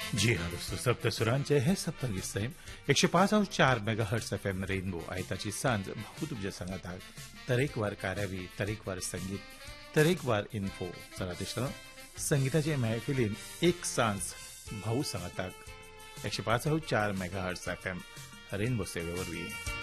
जी हाँ दोस्तों, सप्तसुरांचे हे सप्तगीत सैम 105.4 मेगाहर्ट्ज FM रेनबो आयताची सांज भाऊ तुमच्या संगताक तरेकवार कार्यावळी, तरेकवार संगीत, तरेकवार इन्फो. चला दिसतं संगीताचे महफिलीन एक सांज भाऊ संगताक 105.4 मेगाहर्ट्ज FM रेनबो सेवेवरवी.